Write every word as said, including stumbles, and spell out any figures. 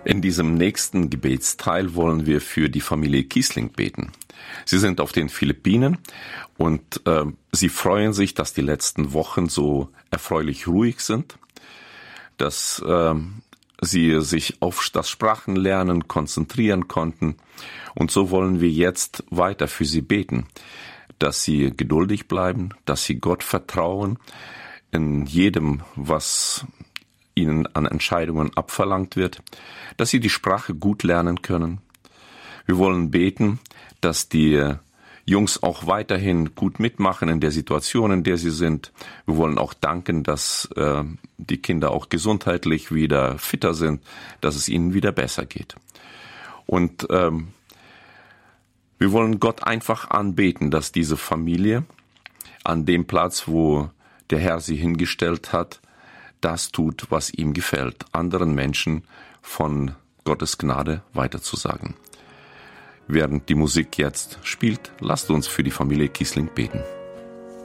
In diesem nächsten Gebetsteil wollen wir für die Familie Kiesling beten. Sie sind auf den Philippinen und äh, sie freuen sich, dass die letzten Wochen so erfreulich ruhig sind, dass äh, sie sich auf das Sprachenlernen konzentrieren konnten. Und so wollen wir jetzt weiter für sie beten, dass sie geduldig bleiben, dass sie Gott vertrauen in jedem, was ihnen an Entscheidungen abverlangt wird, dass sie die Sprache gut lernen können. Wir wollen beten, dass die Jungs auch weiterhin gut mitmachen in der Situation, in der sie sind. Wir wollen auch danken, dass äh, die Kinder auch gesundheitlich wieder fitter sind, dass es ihnen wieder besser geht. Und ähm, wir wollen Gott einfach anbeten, dass diese Familie an dem Platz, wo der Herr sie hingestellt hat, das tut, was ihm gefällt, anderen Menschen von Gottes Gnade weiterzusagen. Während die Musik jetzt spielt, lasst uns für die Familie Kiesling beten.